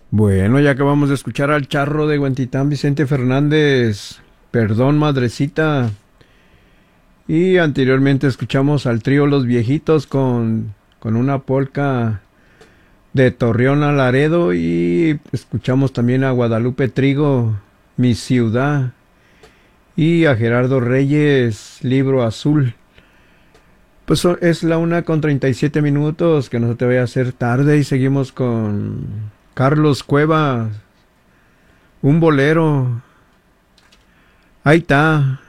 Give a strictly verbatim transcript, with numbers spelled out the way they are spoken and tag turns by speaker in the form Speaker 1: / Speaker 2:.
Speaker 1: Bueno, ya acabamos de escuchar al charro de Huentitán, Vicente Fernández. Perdón, madrecita. Y anteriormente escuchamos al trío Los Viejitos con, con una polca de Torreón a Laredo. Y escuchamos también a Guadalupe Trigo, Mi Ciudad. Y a Gerardo Reyes, Libro Azul. Pues so- es la una con treinta y siete minutos, que no se te vaya a hacer tarde. Y seguimos con Carlos Cueva, un bolero. Ahí está.